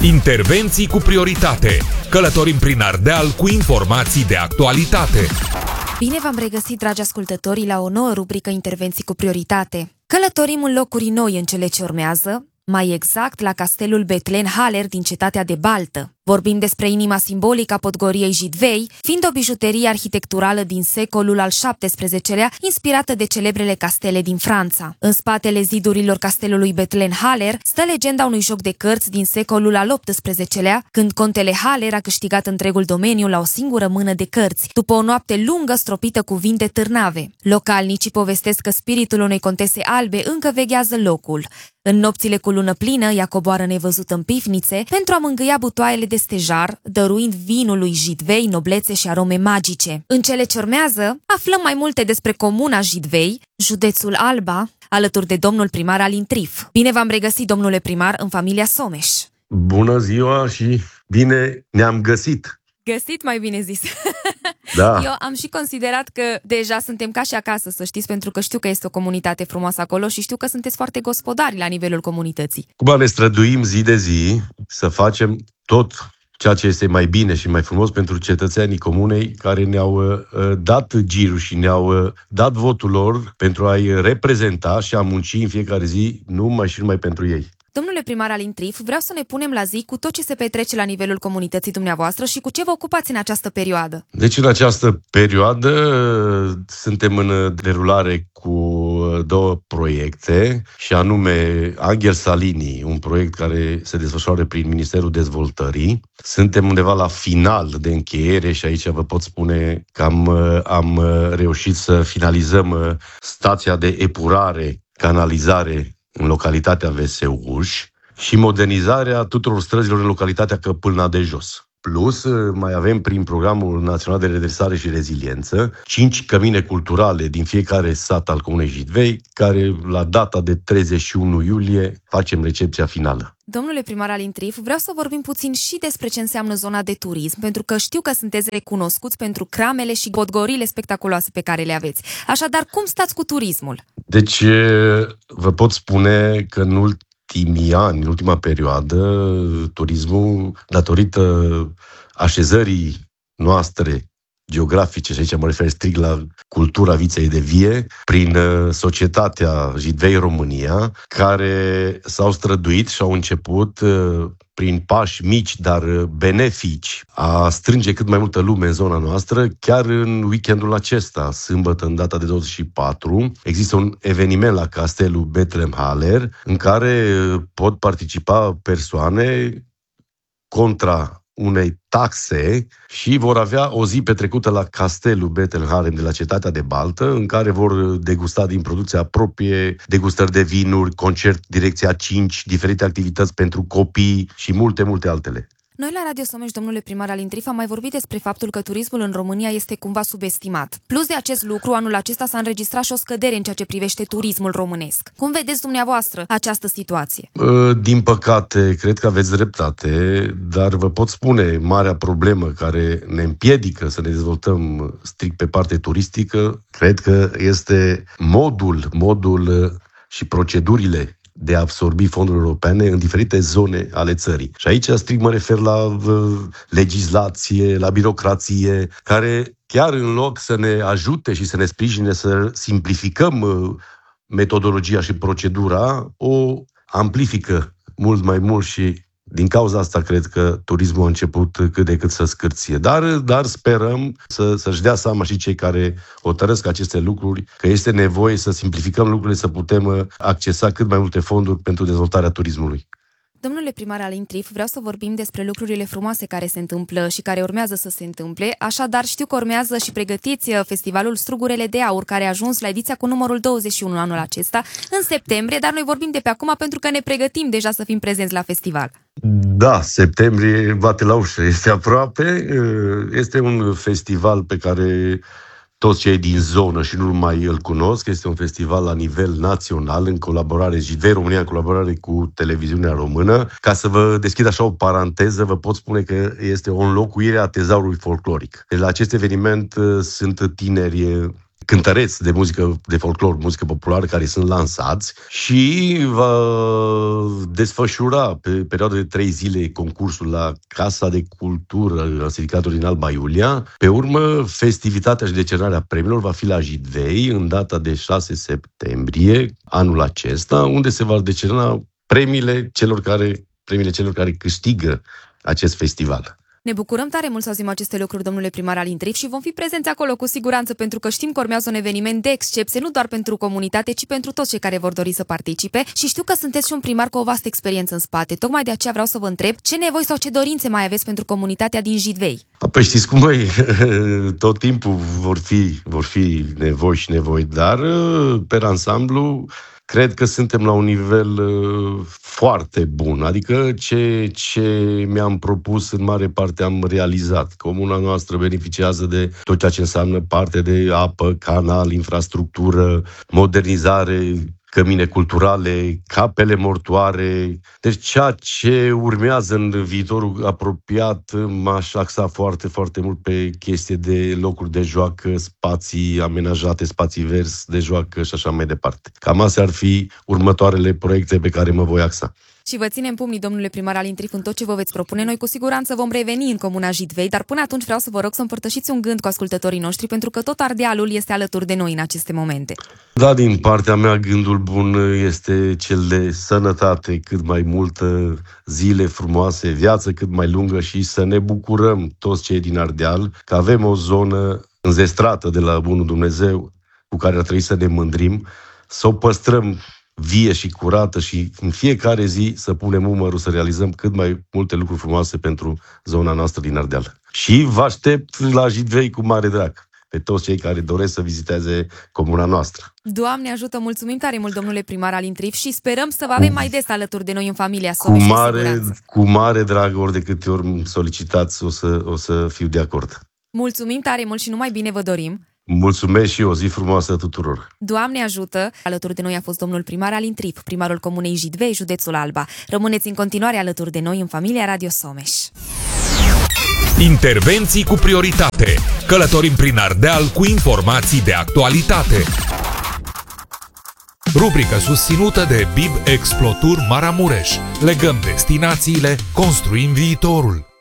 Intervenții cu prioritate. Călătorim prin Ardeal cu informații de actualitate. Bine v-am regăsit, dragi ascultători, la o nouă rubrică Intervenții cu prioritate. Călătorim în locuri noi în cele ce urmează, mai exact la castelul Bethlen Haller din cetatea de Baltă. Vorbim despre inima simbolică a Podgoriei Jidvei, fiind o bijuterie arhitecturală din secolul al XVII-lea, inspirată de celebrele castele din Franța. În spatele zidurilor castelului Bethlen Haller stă legenda unui joc de cărți din secolul al XVIII-lea, când contele Haller a câștigat întregul domeniu la o singură mână de cărți, după o noapte lungă stropită cu vinte târnave. Localnicii povestesc că spiritul unei contese albe încă veghează locul. În nopțile cu lună plină, ea coboară nevăzut în pivnițe pentru a mângâia butoaiele de stejar, dăruind vinului Jidvei noblețe și arome magice. În cele ce urmează, aflăm mai multe despre comuna Jidvei, județul Alba, alături de domnul primar Alin Trif. Bine v-am regăsit, domnule primar, în familia Someș. Bună ziua și bine ne-am găsit! Găsit, mai bine zis. Da. Eu am și considerat că deja suntem ca și acasă, să știți, pentru că știu că este o comunitate frumoasă acolo și știu că sunteți foarte gospodari la nivelul comunității. Cum ne străduim zi de zi să facem tot ceea ce este mai bine și mai frumos pentru cetățenii comunei care ne-au dat girul și ne-au dat votul lor pentru a-i reprezenta și a munci în fiecare zi numai și numai pentru ei. Domnule primar Alin Trif, vreau să ne punem la zi cu tot ce se petrece la nivelul comunității dumneavoastră și cu ce vă ocupați în această perioadă. Deci în această perioadă suntem în derulare cu două proiecte, și anume Angel Salini, un proiect care se desfășoară prin Ministerul Dezvoltării. Suntem undeva la final de încheiere și aici vă pot spune că am reușit să finalizăm stația de epurare, canalizare în localitatea Veseuș și modernizarea tuturor străzilor în localitatea Căpâlna de Jos. Plus, mai avem prin Programul Național de Redresare și Reziliență 5 cămine culturale din fiecare sat al Comunei Jidvei, care la data de 31 iulie facem recepția finală. Domnule primar Alin Trif, vreau să vorbim puțin și despre ce înseamnă zona de turism, pentru că știu că sunteți recunoscuți pentru cramele și podgorile spectaculoase pe care le aveți. Așadar, cum stați cu turismul? Deci, vă pot spune că în ultimii ani, în ultima perioadă, turismul, datorită așezării noastre geografice, și aici mă refer strict la cultura viței de vie, prin societatea Jidvei România, care s-au străduit și au început prin pași mici, dar benefici, a strânge cât mai multă lume în zona noastră. Chiar în weekendul acesta, sâmbătă, în data de 24, există un eveniment la castelul Bethlen Haller, în care pot participa persoane contra unei taxe și vor avea o zi petrecută la castelul Bethlen Haller de la cetatea de Baltă, în care vor degusta din producția proprie, degustări de vinuri, concert Direcția 5, diferite activități pentru copii și multe, multe altele. Noi la Radio Someș, domnule primar Alin Trif, am mai vorbit despre faptul că turismul în România este cumva subestimat. Plus de acest lucru, anul acesta s-a înregistrat și o scădere în ceea ce privește turismul românesc. Cum vedeți dumneavoastră această situație? Din păcate, cred că aveți dreptate, dar vă pot spune, marea problemă care ne împiedică să ne dezvoltăm strict pe parte turistică, cred că este modul și procedurile de a absorbi fonduri europene în diferite zone ale țării. Și aici strict mă refer la legislație, la birocrație, care chiar în loc să ne ajute și să ne sprijine să simplificăm metodologia și procedura, o amplifică mult mai mult și din cauza asta cred că turismul a început cât de cât să scârție. Dar sperăm să-și dea seama și cei care hotărăsc aceste lucruri că este nevoie să simplificăm lucrurile, să putem accesa cât mai multe fonduri pentru dezvoltarea turismului. Domnule primar Alin Trif, vreau să vorbim despre lucrurile frumoase care se întâmplă și care urmează să se întâmple. Așadar, știu că urmează și pregătiți festivalul Strugurele de Aur, care a ajuns la ediția cu numărul 21 anul acesta, în septembrie, dar noi vorbim de pe acum pentru că ne pregătim deja să fim prezenți la festival. Da, septembrie bate la ușă, este aproape. Este un festival pe care toți cei din zonă și nu numai îl cunosc. Este un festival la nivel național, în colaborare Jidvei România, în colaborare cu televiziunea română. Ca să vă deschid așa o paranteză, vă pot spune că este o înlocuire a tezaurului folcloric. La acest eveniment sunt tineri cântăreți de muzică de folclor, muzică populară, care sunt lansați și va desfășura pe perioada de 3 zile concursul la Casa de Cultură a Sindicatului din Alba Iulia. Pe urmă, festivitatea și decernarea premiilor va fi la Jidvei în data de 6 septembrie anul acesta, unde se va decerna premiile celor care câștigă acest festival. Ne bucurăm tare mult să auzim aceste lucruri, domnule primar Alin Trif, și vom fi prezenți acolo cu siguranță, pentru că știm că urmează un eveniment de excepție, nu doar pentru comunitate, ci pentru toți cei care vor dori să participe, și știu că sunteți și un primar cu o vastă experiență în spate. Tocmai de aceea vreau să vă întreb ce nevoi sau ce dorințe mai aveți pentru comunitatea din Jidvei. Păi știți cum e, tot timpul vor fi nevoi, dar pe ansamblu cred că suntem la un nivel foarte bun, adică ce mi-am propus în mare parte am realizat. Comuna noastră beneficiază de tot ceea ce înseamnă parte de apă, canal, infrastructură, modernizare, cămine culturale, capele mortoare. Deci ceea ce urmează în viitorul apropiat m-aș axa foarte, foarte mult pe chestie de locuri de joacă, spații amenajate, spații verzi de joacă și așa mai departe. Cam astea ar fi următoarele proiecte pe care mă voi axa. Și vă ținem pumnii, domnule primar Alin Trif, în tot ce vă veți propune. Noi cu siguranță vom reveni în comuna Jidvei, dar până atunci vreau să vă rog să împărtășiți un gând cu ascultătorii noștri, pentru că tot Ardealul este alături de noi în aceste momente. Da, din partea mea, gândul bun este cel de sănătate, cât mai multă, zile frumoase, viață cât mai lungă și să ne bucurăm toți cei din Ardeal că avem o zonă înzestrată de la bunul Dumnezeu cu care ar trebui să ne mândrim, să o păstrăm vie și curată și în fiecare zi să punem umărul să realizăm cât mai multe lucruri frumoase pentru zona noastră din Ardeal. Și vă aștept la Jidvei cu mare drag pe toți cei care doresc să viziteze comuna noastră. Doamne ajută, mulțumim tare mult, domnule primar Alin Trif, și sperăm să vă avem mai des alături de noi în familia Someș. Cu mare drag, ori de câte ori îmi solicitați, o să fiu de acord. Mulțumim tare mult și numai bine vă dorim. Mulțumesc și o zi frumoasă tuturor. Doamne ajută! Alături de noi a fost domnul primar Alin Trif, primarul comunei Jidvei, județul Alba. Rămâneți în continuare alături de noi în familia Radio Someș. Intervenții cu prioritate. Călătorim prin Ardeal cu informații de actualitate. Rubrică susținută de BIB Explotur Maramureș. Legăm destinațiile, construim viitorul.